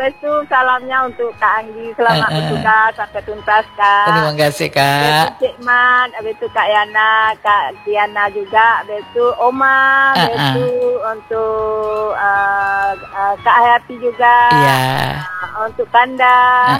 Lepas tu salamnya untuk Kak Anggi. Selamat bertugas sampai tuntas, Kak. Terima kasih, Kak. Habis tu Cik Mat, habis tu Kak Yana, Kak Tiana juga. Habis tu Oma, habis tu untuk Kak Hayati juga. Iya. Untuk Kanda,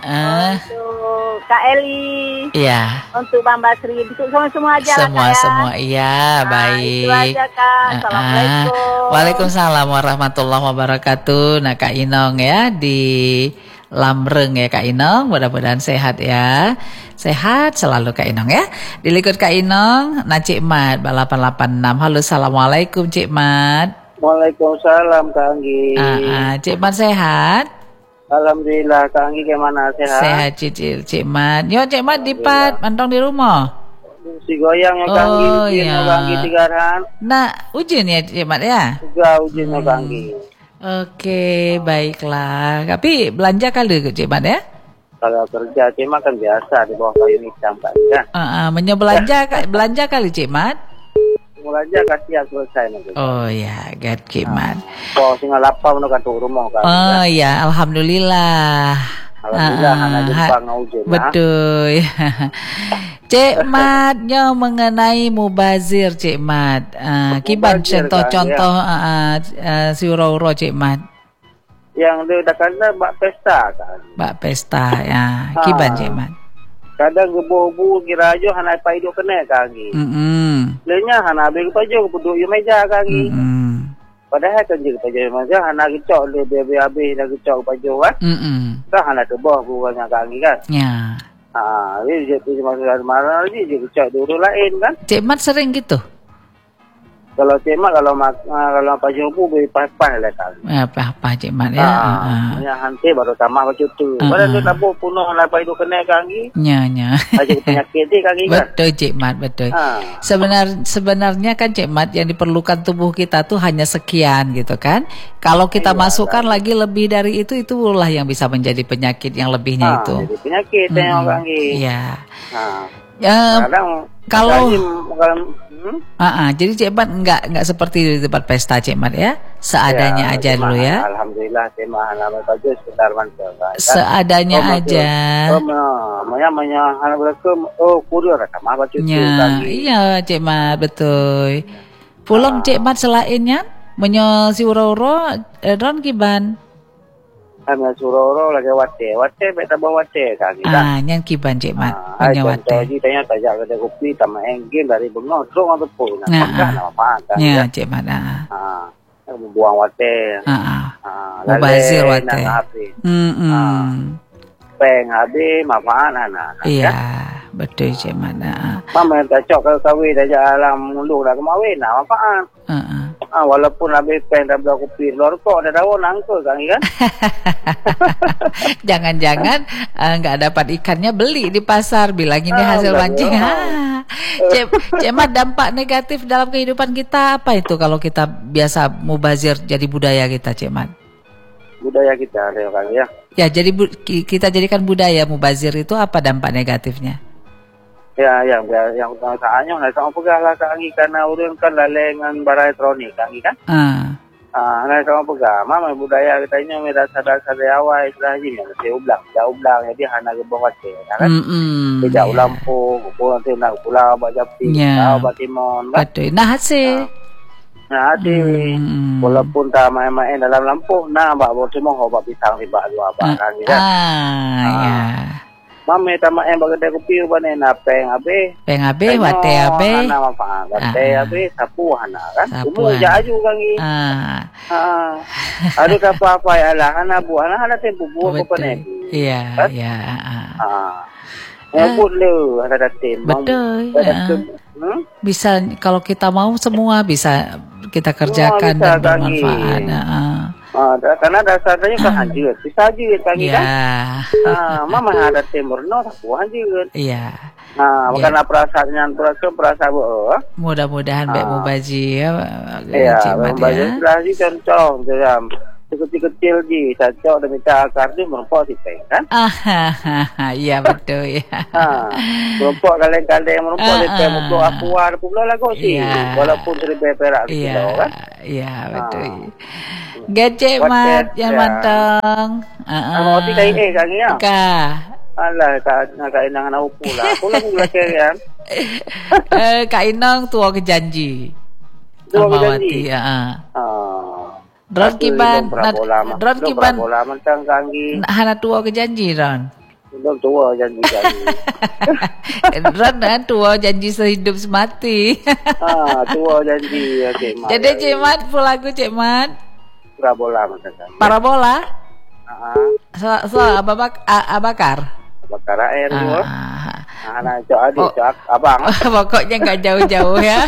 untuk Kak Eli. Iya. Untuk Bang Basri. Untuk semua aja lah, Kak, ya. Semua. Iya, baik. Itu aja, Kak. Assalamualaikum. Waalaikumsalam warahmatullahi wabarakatuh. Nah, Kak Inong ya di Lamreng ya Kak Inong, mudah-mudahan sehat ya. Sehat selalu Kak Inong ya. Dilikut Kak Inong, nah Cik Mat 886. Halo, assalamualaikum Cik Mat. Waalaikumsalam Kak Anggi. Cik Mat sehat? Alhamdulillah, Kak Anggi gimana, sehat? Sehat Cik Mat. Yo Cik Mat dipat mantong di rumah. Si goyang ya Kak Anggi, ujian Kak Anggi 3 hari. Nah, ujian ya Cik Mat ya? Juga ujian Kak Anggi. Oke, baiklah. Tapi belanja kali Cik Mat ya? Kalau kerja Cik Mat kan biasa di bawah kayu hitam Kak Anggi. Belanja kali Cik Mat? Belanja kasih selesai nanti. Oh ya, Gat Cik Mat. Oh, singa lapang nak kantor rumah Kak. Oh ya, alhamdulillah. Alhamdulillah anak Jepang ujian. Betul. Cik Mat, nyo mengenai mubazir Cik Mat. Kiban contoh-contoh si uro-uro Cik Mat. Yang dia dah kata bak pesta kan. Bak pesta ya. Kiban Cik Mat. Kadang gebu-gebu kira aja hana pai duk kena Kak Anggi. Lenya hana habis pajo duduk di meja Kak Anggi. Padahal kan je pajo meja hana gecok dia habis dah gecok pajo kan. Kan hana tebah bukannya Kak Anggi kan. Ya. Dia jadi masa marah lagi dia kecak dulu lain kan. Cik Mat sering gitu? Kalau Cik Mat kalau pagi subuh beri pas-pas lah kan. Apa Cik Mat ya. Yang hanti baru tambah macam tu. Padahal dia tabur punuh lah pagi kena Kaki. Nya. Aja penyakit dia Kaki kan. Betul Cik Mat, betul. Sebenarnya kan Cik Mat yang diperlukan tubuh kita tuh hanya sekian gitu kan. Kalau kita masukkan lagi lebih dari itulah yang bisa menjadi penyakit yang lebihnya itu. Jadi penyakit tengok Kaki. Iya. Kadang kalau jadi Cik Mat enggak seperti di tempat pesta Cik Mat ya. Seadanya aja dulu ya. Alhamdulillah Cik Mat nama saja sekitar mantul. Seadanya aja. Anak mereka kurir sama baca tu. Iya Cik Mat betul. Pulang Cik Mat selainnya menyo si uro-uro ron kiban. Kami suruh lagi wate beta bawa wate Kaki kan. Yang kiban Cik Mat punya wate. Jadi tanya tajak kedai kopi tambah engin dari bengok terus atau pun. Nama apa kan. Ya Cik Mat. Buang wate. Mubazir wate. Peng habis manfaat anak. Iya, betul Cik Mat. Mama tajak kalau kawin tajak alam mulu dah kemawin manfaat. Walaupun habis pen dah beli kopi luar kok dah daun angkul kan. Jangan-jangan enggak dapat ikannya beli di pasar bilang ini hasil mancing. Cik Mat, dampak negatif dalam kehidupan kita apa itu kalau kita biasa mubazir jadi budaya kita Cik Mat? Budaya kita ya. Ya, jadi kita jadikan budaya mubazir itu apa dampak negatifnya? Ya, yang saatnya nak sama pegahlah Kak Anggi karena urang kan lalengan barang elektronik Kak Anggi kan. Nak sama pegah. Mama budaya katanya dasar awal istilah ni dia ulang jadi hana ke bawah kan. Dia lampu, nanti nak pulau buat japi, buat timon kan. Betul. Nah hasil. Walaupun tak main-main dalam lampu, bawa semua bawa pisang di dua kan kan. Ya. Mami tamak yang bagi kopi ubane na peng abe wate abe ana apa wate abe sapu hana kan umur jaju kangi ada apa ya lah hana bu hana tempo bu apa ne iya boleh ada tem betul bisa kalau kita mau semua bisa kita kerjakan dan bermanfaat. Karena dasarnya kan hanjir, bisa hanjir kaki kan. Mama ada timur no, aku hanjir. Iya. Makanya perasaannya perasaan mudah-mudahan baik mubazi ya. Iya, mubazi lagi contoh dalam kecil-kecil ji, cacok dan minta akar di merumpok si peng kan? Iya betul ya. Merumpok kaleng-kaleng merumpok si peng merumpok akuar pula lagu sih. Walaupun seribu perak kilo kan? Iya betul. Gecek mat yang manteng. Mau ti kai kang ya? Alah kak Inang anak pula. Pula mula kan? Kak Inang tua kejanji. Tua kejanji. Ron kiban, bola mentang kanggi. Hana tua ke janji Ron. Belum tua janji. Ron kan tua janji sehidup semati. Tua janji ya Cik Mat. Jadi Cik Mat pulaku Cik Mat. Parabola mentang kanggi. Parabola? So abakar. Abakar air dua. Hana cok adik cok abang. Pokoknya nggak jauh-jauh ya.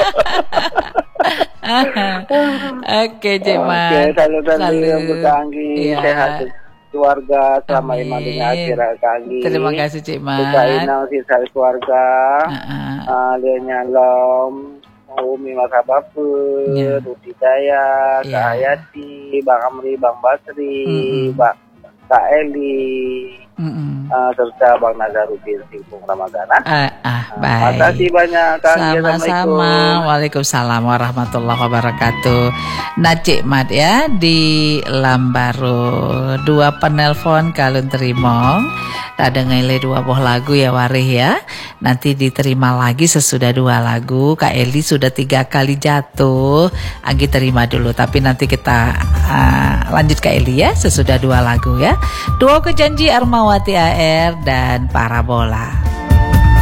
Oke Cik Mat. Salut kanggi. Sehat keluarga selama iman dengan akhirat kanggi. Terima kasih Cik Mat. Kita inang sisa keluarga. Lianya lom. Umi Masa Bapa, Ruti Daya, Kak Hayati, Bang Amri, Bang Basri, Kak Eli, serta Bang Nazaruddin Singkung Ramadana. Baik. Makasih banyak Kang. Sama-sama. Waalaikumsalam warahmatullahi wabarakatuh. Nah Cik Mat ya di Lambaru 2 penelpon kalun terima. Ada ngele 2 buah lagu ya Warih ya. Nanti diterima lagi sesudah 2 lagu. Kak Eli sudah 3 kali jatuh. Anggi terima dulu. Tapi nanti kita lanjut Kak Eli ya sesudah 2 lagu ya. Duo Kejanji Armawati AR dan Parabola.